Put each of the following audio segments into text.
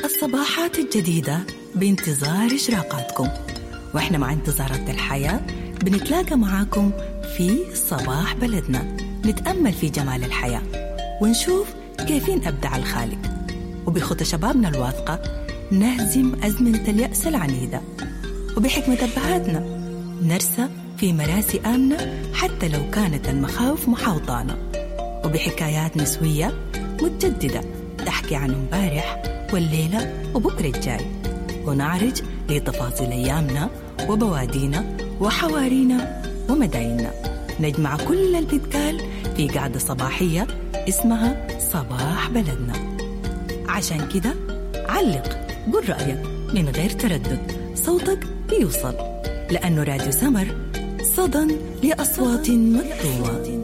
الصباحات الجديدة بانتظار إشراقاتكم، وإحنا مع انتظارات الحياة بنتلاقى معاكم في صباح بلدنا، نتأمل في جمال الحياة ونشوف كيفين أبدع الخالق، وبخطى شبابنا الواثقة نهزم أزمنة اليأس العنيدة، وبحكمة أبهاتنا نرسى في مراسي آمنة حتى لو كانت المخاوف محاوطانا، وبحكايات نسوية متجددة تحكي عن امبارح والليلة وبكرة الجاي، ونعرج لتفاصيل أيامنا وبوادينا وحوارينا ومدايننا، نجمع كل اللي بيتقال في قعدة صباحية اسمها صباح بلدنا. عشان كده علق، قل رأيك من غير تردد، صوتك بيوصل، لأنه راديو سمر صدى لأصوات مكتومة.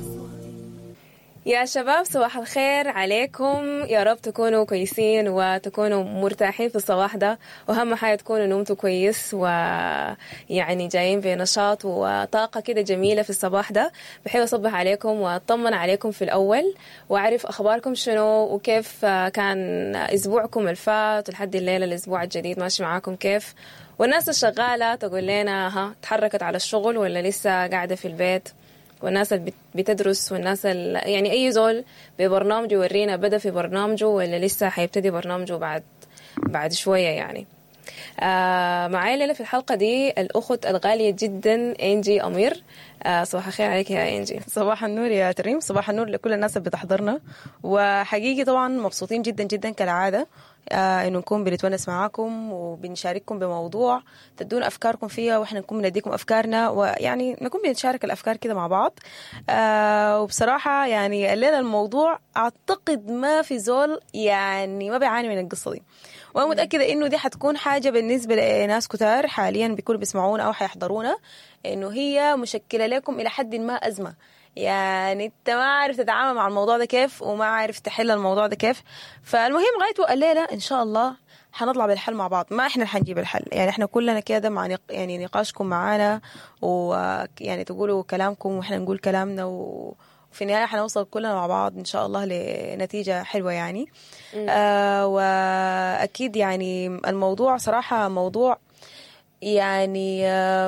يا شباب صباح الخير عليكم، يا رب تكونوا كويسين وتكونوا مرتاحين في الصباح ده، وأهم حاجة تكونوا نومتوا كويس ويعني جايين بنشاط وطاقة كده جميلة في الصباح ده. بحب أصبح عليكم وأطمن عليكم في الأول وأعرف أخباركم شنو وكيف كان أسبوعكم الفات لحد الليلة الأسبوع الجديد ماشي معاكم كيف، والناس الشغالة تقول لنا تحركت على الشغل ولا لسه قاعدة في البيت، والناس اللي بتدرس، والناس يعني أي زول ببرنامجه يورينا بدأ في برنامجه ولا لسه حيبتدي برنامجه بعد شوية يعني. معايا ليلة في الحلقة دي الأخت الغالية جدا إنجي أمير. صباح الخير عليك يا إنجي. صباح النور يا تريم، صباح النور لكل الناس اللي بتحضرنا، وحقيقي طبعا مبسوطين جدا جدا كالعادة إنه نكون بنتونس معاكم وبنشارككم بموضوع تدون أفكاركم فيها، وإحنا نكون بنديكم أفكارنا، ويعني نكون بنشارك الأفكار كده مع بعض. وبصراحة يعني الليلة الموضوع أعتقد ما في زول يعني ما بيعاني من القصة دي، وأنا متأكدة إنه دي حتكون حاجة بالنسبة لناس كتار حاليا بيكونوا بيسمعونا أو حيحضرونا، إنه هي مشكلة لكم إلى حد ما أزمة، يعني أنت ما عارف تتعامل مع الموضوع ده كيف وما عارف تحل الموضوع ده كيف. فالمهم غايته الليلة إن شاء الله حنطلع بالحل مع بعض، ما إحنا حنجيب الحل، يعني إحنا كلنا كده مع يعني نقاشكم معانا، ويعني تقولوا كلامكم وإحنا نقول كلامنا، وفي النهاية حنوصل كلنا مع بعض إن شاء الله لنتيجة حلوة يعني. وأكيد يعني الموضوع صراحة موضوع يعني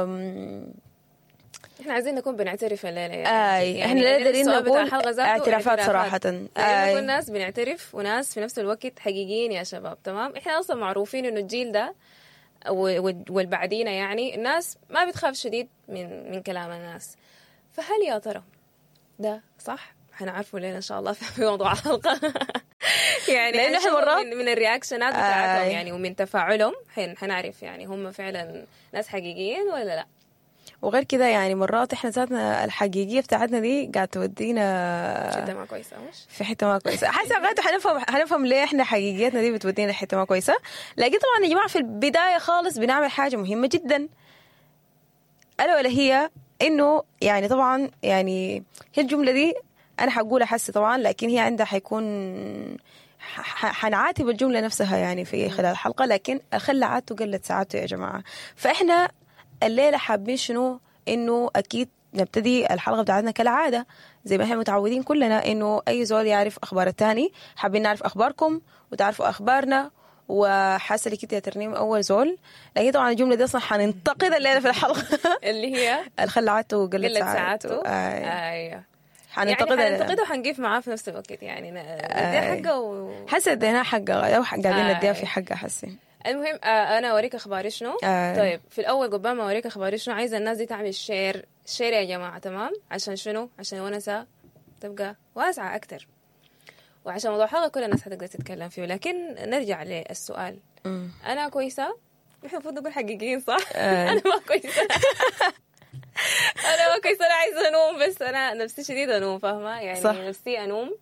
احنا عايزين نكون بنعترف الليلة يعني احنا قادرين نقول اعترافات صراحة. نكون ناس بنعترف وناس في نفس الوقت حقيقيين يا شباب. تمام، احنا اصلا معروفين انه الجيل ده والبعدينا يعني الناس ما بتخاف شديد من كلام الناس، فهل يا ترى ده صح؟ حنعرفه لين ان شاء الله في موضوع الحلقة يعني لأنه احنا مرات من الرياكشنات بتاعتهم يعني ومن تفاعلهم حنعرف يعني هم فعلا ناس حقيقيين ولا لا. وغير كده يعني مرات احنا ذاتنا الحقيقية بتاعتنا دي قاعد تودينا حتة ما كويسة، مش في حتة ما كويسة. حاسة غايته حنفهم ليه احنا حقيقيتنا دي بتودينا حتة ما كويسة. لكن طبعا يا جماعة في البداية خالص بنعمل حاجة مهمة جدا، ألا ولا هي انه يعني طبعا يعني هي الجملة دي انا حقولها حسي طبعا، لكن هي عندها حيكون حنعاتب الجملة نفسها يعني في خلال الحلقة، لكن خلى عادته قلت ساعاته يا جماعة. فاحنا الليلة حابين شنو؟ إنه أكيد نبتدي الحلقة بتاعتنا كالعادة زي ما احنا متعودين كلنا، إنه أي زول يعرف أخبار التاني. حابين نعرف أخباركم وتعرفوا أخبارنا، وحاسة لي كده يا ترنيم أول زول. لكن طبعا الجملة دي أصلا حننتقد الليلة في الحلقة اللي هي الخلعته وقلت ساعاته. أيوه حننتقده وحنقف معاه في نفس الوقت يعني نديها حقه حاسة ادينا حقه أو قاعدين نديها في حقه حسي. المهم انا اوريك اخباري شنو. طيب في الاول قبل ما اوريك اخباري شنو عايزه الناس دي تعمل شير يا جماعه. تمام، عشان شنو؟ عشان ونسه تبقى واسعه اكتر، وعشان موضوع الحلقه كل الناس حتقدر تتكلم فيه. لكن نرجع للسؤال، انا كويسه؟ احنا المفروض نقول حقيقيين صح؟ انا ما كويسه انا ما كويسه، انا عايزه انوم، بس انا نفسي شديد انوم، فاهمه يعني صح. نفسي انوم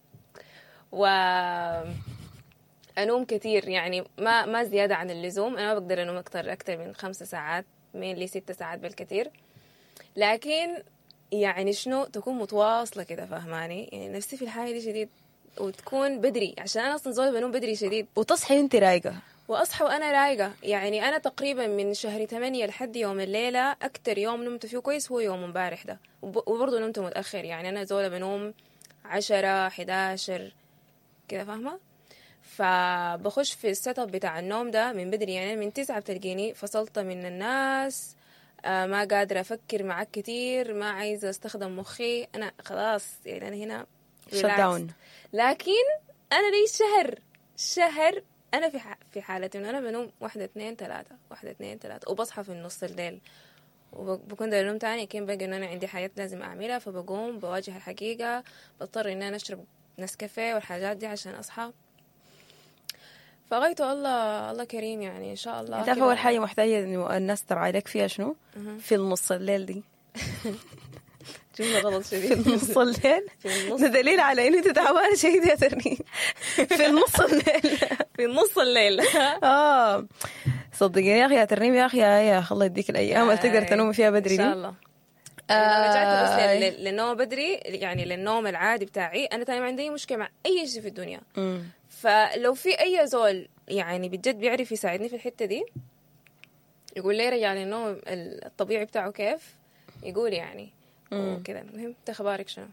أنوم كتير يعني ما زيادة عن اللزوم. أنا ما بقدر أنوم أكتر من 5 ساعات، من لي 6 ساعات بالكتير، لكن يعني شنو تكون متواصلة كده، فاهماني؟ يعني نفسي في الحاجة دي شديد، وتكون بدري عشان أنا أصلا زول بنوم بدري شديد، وتصحي وانت رايقة، وأصحى وأنا رايقة. يعني أنا تقريبا من شهر 8 لحد يوم الليلة أكتر يوم نمت فيه كويس هو يوم امبارح ده، وبرضه نمت متأخر. يعني أنا زول بنوم 10 11 كده، فاهمة؟ فبخش في السيت اب بتاع النوم ده من بدري، يعني من 9 بتلقيني فصلت من الناس، ما قادرة أفكر معك كتير، ما عايزة أستخدم مخي، أنا خلاص يعني أنا هنا شت داون. لكن أنا لي شهر أنا في حالة إنه أنا بنوم 1 2 3 وبصحى في النص الليل، وبكون ده نوم تاني كين بقى إنه أنا عندي حاجات لازم أعملها، فبقوم بواجه الحقيقة، بضطر إن أنا أشرب نسكافيه والحاجات دي عشان أصحى. فغايته الله كريم يعني إن شاء الله. تعرف أول حاجة محتاجة إنه الناس ترعى لك فيها شنو؟ في النص الليل دي. جملة غلط شديد. في النص الليل ده دليل على إنه أنت تعبانة شديد يا ترنيم. في النص الليل. في نص الليل. صدقيني يا أخي يا ترنيم، يا أخي يا الله يديك الأيام اللي تقدر تنوم فيها بدري دي إن شاء الله. أنا رجعت بس للنوم بدري، يعني للنوم العادي بتاعي. أنا تاني ما عندي مشكلة مع أي شيء في الدنيا. فلو في أي زول يعني بجد بيعرف يساعدني في الحتة دي، يقول لي رجع للنوم الطبيعي بتاعه كيف، يقول يعني وكذا. المهم تخبارك شنو؟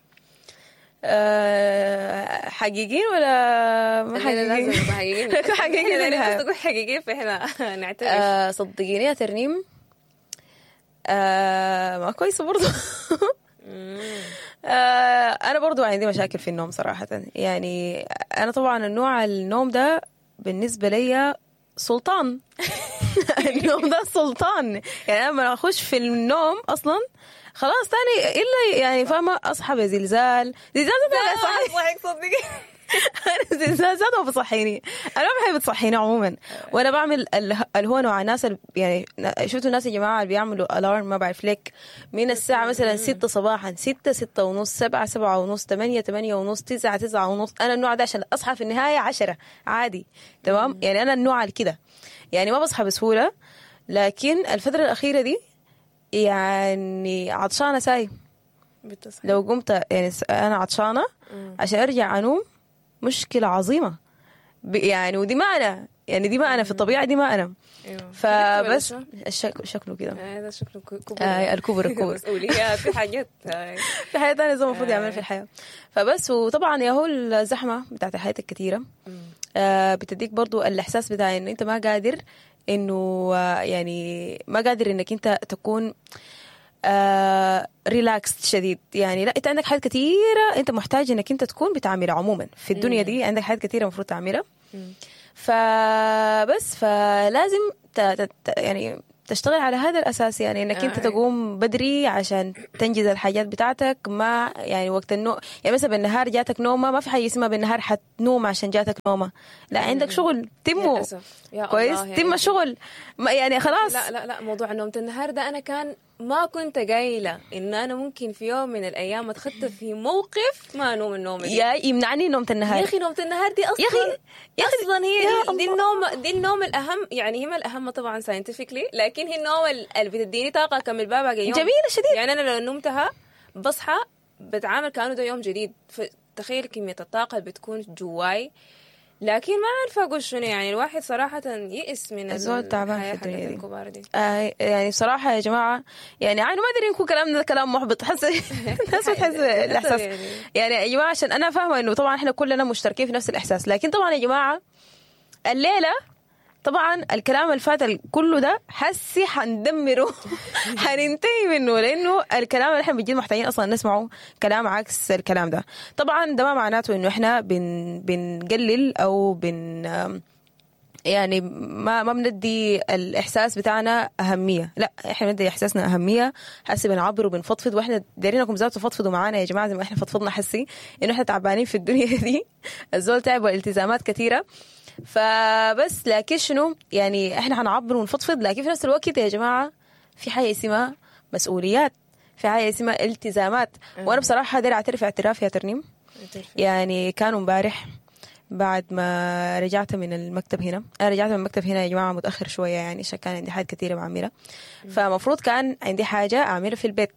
حقيقين ولا ما حقيقين؟ حقيقين. حقيقين أنا بس أقول حقيقين فإحنا نعترف. صدقيني يا ترنيم ما كويسة برضو. أنا برضو عندي مشاكل في النوم صراحة. يعني أنا طبعا النوم ده بالنسبة لي سلطان. النوم ده سلطان. يعني أنا لما أخش في النوم أصلا خلاص تاني إلا يعني فاهمة أصحى بزلزال صحيح صدقي. أنا زلزال ذاته بصحيني. أنا ما بحب تصحيني عموما، وأنا بعمل الهون مع ناس يعني شفتوا الناس يا جماعة اللي بيعملوا ألارم ما بعرف ليك من الساعة مثلا 6 صباحا، 6 ونص، 7 ونص، 8 ونص، 9 ونص. أنا النوع ده عشان أصحى في النهاية 10 عادي تمام. يعني أنا النوع كده، يعني ما بصحى بسهولة. لكن الفترة الأخيرة دي يعني عطشانة ساي، لو قمت يعني أنا عطشانة عشان أرجع أنوم مشكلة عظيمة يعني. ودي ما أنا يعني دي ما أنا في الطبيعة، دي ما أنا. فبس شكله كده هذا شكله الكبر مسؤوليات في حاجات في حياة تانية زي ما المفروض يعمل في الحياة. فبس وطبعا يا هو الزحمة بتاعت الحياة الكتيرة بتديك برضو الإحساس بتاع إن أنت ما قادر إنه يعني ما قادر إنك أنت تكون ريلاكس شديد. يعني لا، انت عندك حاجات كثيره انت محتاج انك انت تكون بتعملها عموما في الدنيا دي. عندك حاجات كثيره المفروض تعملها. فبس فلازم يعني تشتغل على هذا الاساس، يعني انك انت تقوم بدري عشان تنجز الحاجات بتاعتك. ما يعني وقت النوم يعني مثلا بالنهار جاتك نومه، ما في حاجه اسمها بالنهار حتنوم عشان جاتك نومه. لا، عندك شغل تمه كويس، تم شغل يعني خلاص. لا موضوع نومة النهار ده انا كان ما كنت قايلة إن أنا ممكن في يوم من الأيام أتخطى في موقف ما أنوم النوم دي. يا يمنعني نومة النهار يا أخي نومة النهار دي أصلا أصلا هي دي النوم الأهم. يعني هي ما الأهم طبعا ساينتفيكلي، لكن هي النوم اللي بتديني طاقة أكمل بقى باقي يوم. جميلة شديد. يعني أنا لو نمتها بصحى بتعامل كأنه ده يوم جديد. فتخيل كمية الطاقة اللي بتكون جواي. لكن ما أعرف أقول شنو، يعني الواحد صراحة يئس من الزول تعبان في الدنيا الكبار دي. يعني بصراحة يا جماعة يعني أنا ما أدري يكون كلامنا كلام محبط. حس الناس بتحس الإحساس يعني يا جماعة، عشان أنا فاهمة إنه طبعا إحنا كلنا مشتركين في نفس الإحساس. لكن طبعا يا جماعة الليلة طبعا الكلام الفات كله ده حسي حندمره. حننتهي منه، لانه الكلام اللي احنا بنجي محتاجين اصلا نسمعه كلام عكس الكلام ده. طبعا ده ما معناته انه احنا بنقلل او يعني ما بندي الاحساس بتاعنا اهميه. لا، احنا بندي احساسنا اهميه، حسي بنعبر وبنفضفض. واحنا دايرينكم ذات تفضفضوا معانا يا جماعه زي ما احنا فضفضنا. حسي انه احنا تعبانين في الدنيا دي. الزول تعب والالتزامات كثيره. فبس لكن شنو يعني احنا هنعبر ونفضفض، لكن في نفس الوقت يا جماعه في حاجه اسمها مسؤوليات، في حاجه اسمها التزامات. وانا بصراحه داير اعترف اعتراف يا ترنيم. يعني كانوا امبارح بعد ما رجعت من المكتب هنا، انا رجعت من المكتب هنا يا جماعه متاخر شويه، يعني عشان كان عندي حاجات كثيره بعملها. فمفروض كان عندي حاجه اعملها في البيت.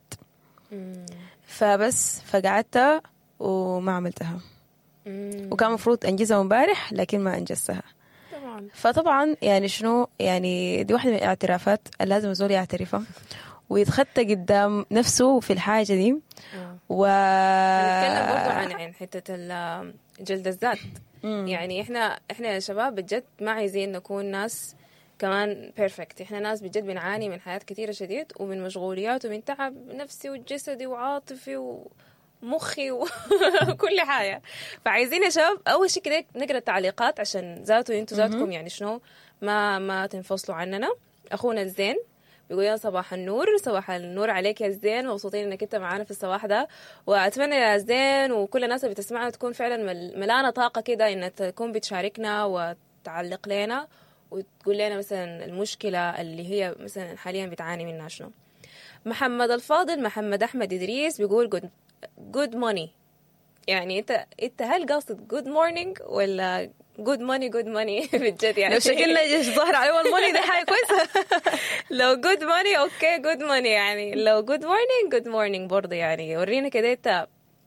فبس فقعدت وما عملتها. وكان مفروض انجزها امبارح لكن ما انجزتها. فطبعا يعني شنو، يعني دي واحده من الاعترافات اللي لازم الزول يعترفها ويتخطى قدام نفسه في الحاجه دي. نتكلم برضو عن حته جلد الذات. يعني احنا يا شباب بجد ما عايزين نكون ناس كمان بيرفكت. احنا ناس بجد بنعاني من حياة كثيرة شديد ومن مشغوليات ومن تعب نفسي وجسدي وعاطفي ومخي وكل حاجة. فعايزين يا شباب أول شيء كده نقرأ التعليقات عشان ذاته انتوا ذاتكم يعني شنو ما تنفصلوا عننا. أخونا الزين بيقول يا صباح النور. صباح النور عليك يا زين، مبسوطين انك انت معانا في الصباح ده، واتمنى يا زين وكل الناس اللي بتسمعنا تكون فعلا ملانه طاقه كده انها تكون بتشاركنا وتعلق لنا وتقول لنا مثلا المشكله اللي هي مثلا حاليا بتعاني منها شنو. محمد الفاضل محمد احمد ادريس بيقول good money. يعني انت هل قاصد good morning ولا good money بجد يعني؟ لو شكلنا ظاهر عليه الموني ده حاجه كويسه. لو good money اوكي good money يعني، لو good morning برضه يعني. ورينا كده انت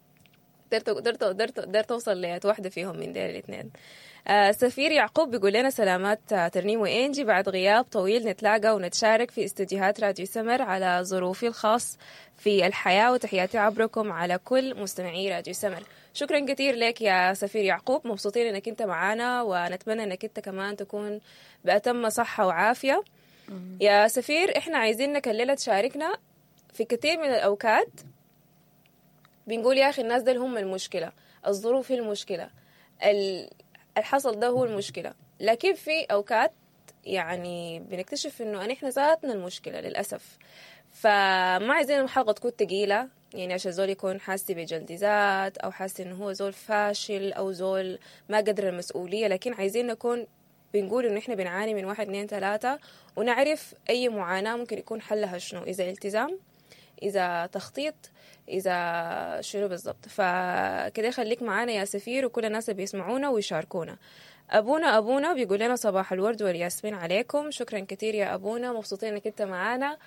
قدرت توصل لواحدة فيهم من دير الاثنين. سفير يعقوب بيقول لنا سلامات ترنيم وإنجي، بعد غياب طويل نتلاقى ونتشارك في استديوهات راديو سمر على ظروفي الخاص في الحياة، وتحياتي عبركم على كل مستمعي راديو سمر. شكرا كثير لك يا سفير يعقوب، مبسوطين انك انت معانا ونتمنى انك انت كمان تكون بأتم صحة وعافية. يا سفير احنا عايزينك الليلة تشاركنا. في كثير من الأوقات بنقول يا أخي الناس ده هم المشكلة، الظروف هي المشكلة، الحصل ده هو المشكلة، لكن في أوقات يعني بنكتشف إنه إحنا ذاتنا المشكلة للأسف. فما عايزين الحلقة تكون تقيلة يعني عشان زول يكون حاسس بجلد ذات أو حاسس إنه هو زول فاشل أو زول ما قدر المسؤولية، لكن عايزين نكون بنقول إنه إحنا بنعاني من 1 2 3 ونعرف أي معاناة ممكن يكون حلها شنو، إذا التزام، إذا تخطيط، إذا شنو بالضبط. فكده خليك معانا يا سفير وكل الناس اللي بيسمعونا ويشاركونا. أبونا بيقول لنا صباح الورد والياسمين عليكم. شكرا كتير يا أبونا، مبسوطين إنك أنت معانا.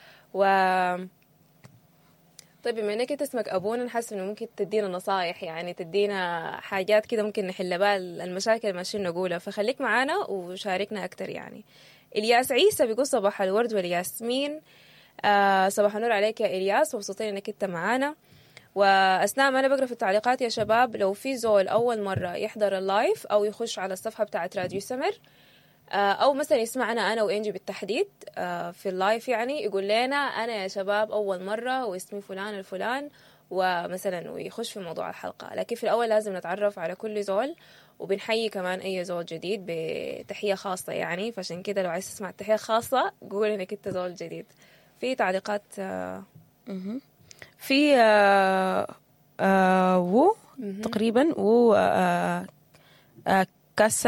طيب بما إنك أنت اسمك أبونا نحس إنه ممكن تدينا نصايح، يعني تدينا حاجات كده ممكن نحل بها المشاكل اللي ماشيين نقولها، فخليك معانا وشاركنا أكتر يعني. إلياس عيسى بيقول صباح الورد والياسمين. صباح النور عليك يا إلياس، مبسوطين إنك أنت معانا. وأثناء ما أنا بقرأ في التعليقات يا شباب، لو في زول أول مرة يحضر اللايف أو يخش على الصفحة بتاعت راديو سمر أو مثلا يسمعنا أنا وإنجي بالتحديد في اللايف، يعني يقول لنا أنا يا شباب أول مرة واسمي فلان الفلان ومثلا ويخش في موضوع الحلقة. لكن في الأول لازم نتعرف على كل زول، وبنحيي كمان أي زول جديد بتحية خاصة يعني. فعشان كده لو عايز تسمع تحية خاصة قول إنك أنت زول جديد. في تعليقات في و تقريبا و كاسا